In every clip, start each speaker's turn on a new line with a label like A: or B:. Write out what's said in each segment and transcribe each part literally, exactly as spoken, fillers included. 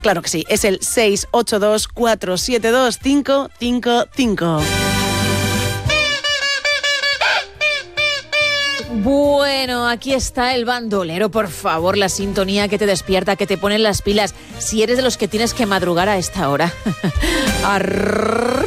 A: Claro que sí, es el seis ocho dos, cuatro siete dos, cinco cinco cinco.
B: Bueno, aquí está el bandolero, por favor, la sintonía que te despierta, que te pone en las pilas, si eres de los que tienes que madrugar a esta hora. ¡Arriba!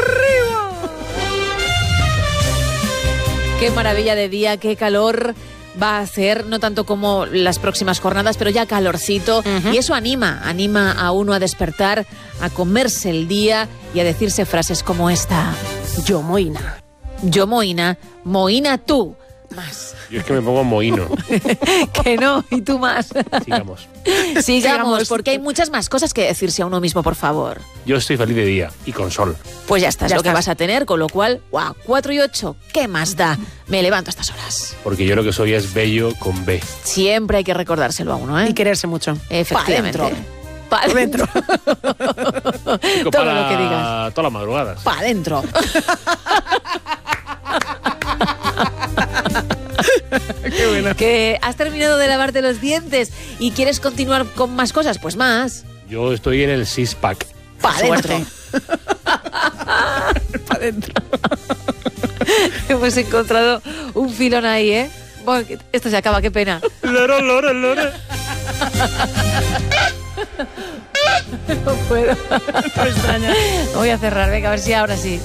B: Qué maravilla de día, qué calor va a hacer, no tanto como las próximas jornadas, pero ya calorcito, uh-huh. Y eso anima, anima a uno a despertar, a comerse el día y a decirse frases como esta.
A: Yo moina.
B: Yo moina, moina tú. Más.
C: Yo es que me pongo mohino.
B: Que no, y tú más.
C: Sigamos.
B: Sigamos. Sigamos, porque hay muchas más cosas que decirse a uno mismo, por favor.
C: Yo estoy feliz de día y con sol.
B: Pues ya está, es
A: ya
B: lo
A: estás.
B: que vas a tener, con lo cual, guau, cuatro y ocho, ¿qué más da? Me levanto a estas horas.
C: Porque yo lo que soy es bello con B.
B: Siempre hay que recordárselo a uno, ¿eh?
A: Y quererse mucho.
B: Efectivamente.
A: Pa' dentro.
B: Pa' dentro.
C: Chico,
B: Todo
C: para
B: lo que digas.
C: Todas las madrugadas.
B: Pa' dentro.
A: Qué bueno.
B: Que has terminado de lavarte los dientes y quieres continuar con más cosas, pues más.
C: Yo estoy en el six-pack.
B: Pa' dentro.
A: Pa' dentro.
B: Hemos encontrado un filón ahí, ¿eh? Bueno, esto se acaba, qué pena.
C: Loro, loro, loro.
B: No puedo.
A: Me extraña.
B: Voy a cerrar, venga, a ver si ahora sí.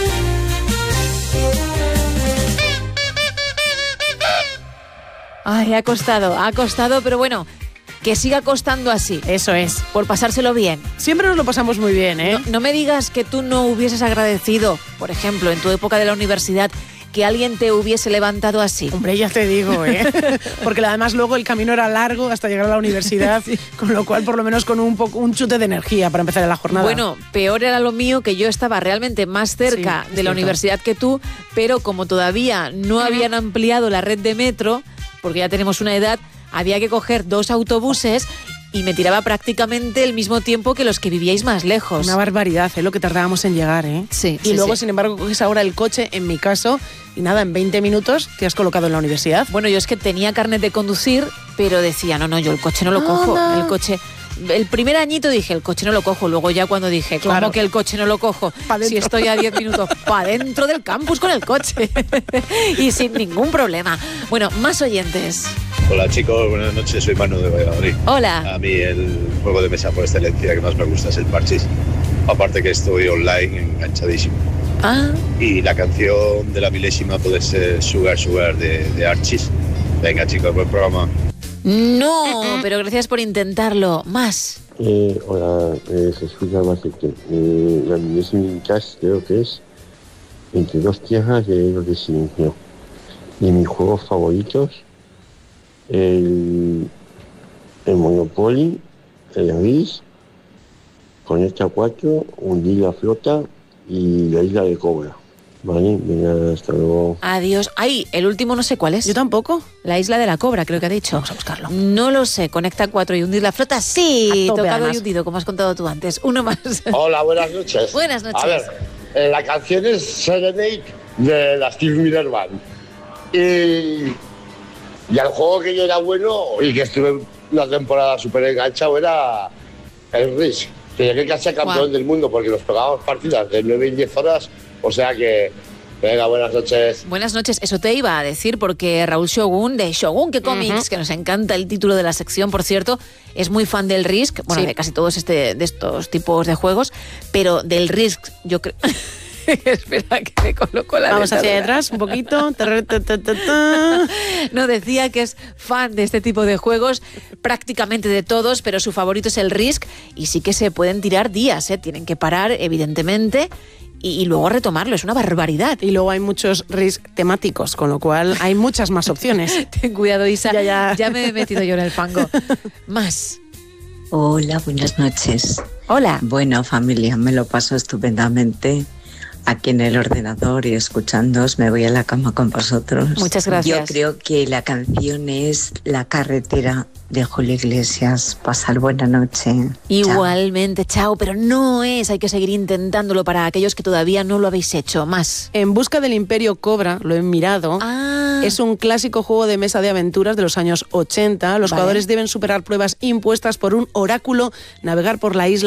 B: Ay, ha costado, ha costado, pero bueno, que siga costando así.
A: Eso es.
B: Por pasárselo bien.
A: Siempre nos lo pasamos muy bien, ¿eh?
B: No, no me digas que tú no hubieses agradecido, por ejemplo, en tu época de la universidad, que alguien te hubiese levantado así.
A: Hombre, ya te digo, ¿eh? Porque además luego el camino era largo hasta llegar a la universidad, sí. Con lo cual por lo menos con un, poco, un chute de energía para empezar la jornada.
B: Bueno, peor era lo mío, que yo estaba realmente más cerca
A: Sí,
B: de la
A: cierto.
B: universidad que tú, pero como todavía no habían ampliado la red de metro, porque ya tenemos una edad, había que coger dos autobuses y me tiraba prácticamente el mismo tiempo que los que vivíais más lejos.
A: Una barbaridad, ¿eh? Lo que tardábamos en llegar, ¿eh?
B: Sí,
A: Y
B: sí,
A: luego,
B: sí.
A: sin embargo, coges ahora el coche, en mi caso, y nada, en veinte minutos te has colocado en la universidad.
B: Bueno, yo es que tenía carnet de conducir, pero decía, no, no, yo el coche no lo cojo.
A: Anda.
B: El coche... El primer añito dije, el coche no lo cojo. Luego ya cuando dije, ¿cómo
A: Claro.
B: que el coche no lo cojo?
A: Pa' dentro.
B: Si estoy a diez minutos, pa' dentro del campus con el coche. Y sin ningún problema. Bueno, más oyentes.
D: Hola chicos, buenas noches, soy Manu de Valladolid.
B: Hola.
D: A mí el juego de mesa por excelencia que más me gusta es el Parchís. Aparte que estoy online enganchadísimo.
B: Ah,
D: Y la canción de la milésima puede ser Sugar Sugar de, de Archis. Venga chicos, buen programa.
B: no, pero gracias por intentarlo. Más.
E: Eh, hola, eh, se escucha más de que eh, la milésima Cash creo que es entre dos tierras de lo que se inició. Y mis juegos favoritos, el, el Monopoly, el Risk, Conecta cuatro, Hundir la Flota y la Isla de Cobra. Vale, venga, hasta luego.
B: Adiós. Ay, el último no sé cuál es.
A: Yo tampoco.
B: La isla de la cobra, creo que ha dicho.
A: Vamos a buscarlo.
B: No lo sé. Conecta cuatro y hundir la flota. Sí,
A: A tope,
B: tocado
A: además.
B: y hundido, como has contado tú antes. Uno más.
F: Hola, buenas noches.
B: Buenas noches.
F: A ver, eh, la canción es Serenade de la Steve Miller Band. Y, y el juego que yo era bueno y que estuve una temporada súper enganchado era el Risk. Que llegué a ser campeón
B: Guau.
F: del mundo porque nos pegábamos partidas de nueve y diez horas. O sea que, venga, buenas noches.
B: Buenas noches, eso te iba a decir porque Raúl Shogun, de Shogun que Comics,
A: Ujú.
B: que nos encanta el título de la sección, por cierto, es muy fan del Risk, bueno,
A: Sí.
B: de casi todos este, de estos tipos de juegos, pero del Risk, yo creo... Espera, que me coloco la
A: Vamos hacia
B: dentadura.
A: atrás un poquito. Tarra, ta, ta, ta, ta.
B: No, decía que es fan de este tipo de juegos, prácticamente de todos, pero su favorito es el Risk y sí que se pueden tirar días, ¿eh? Tienen que parar, evidentemente, y, y luego retomarlo, es una barbaridad.
A: Y luego hay muchos Risk temáticos, con lo cual hay muchas más opciones.
B: Ten cuidado, Isa,
A: Ya, ya.
B: ya me he metido yo en el fango. Más.
G: Hola, buenas noches.
B: Hola.
G: Bueno, familia, me lo paso estupendamente aquí en el ordenador y escuchándoos. Me voy a la cama con vosotros.
B: Muchas gracias.
G: Yo creo que la canción es La carretera de Julio Iglesias. Pasar buena noche.
B: Igualmente, chao, pero no es, hay que seguir intentándolo para aquellos que todavía no lo habéis hecho. Más.
A: En busca del Imperio Cobra, lo he mirado.
B: Ah,
A: Es un clásico juego de mesa de aventuras de los años ochenta. Los
B: Vale.
A: jugadores deben superar pruebas impuestas por un oráculo, navegar por la isla